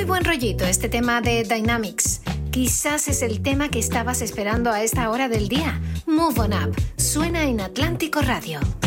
buen rollito este tema de Dynamics. Quizás es el tema que estabas esperando a esta hora del día. Move On Up. Suena en Atlántico Radio.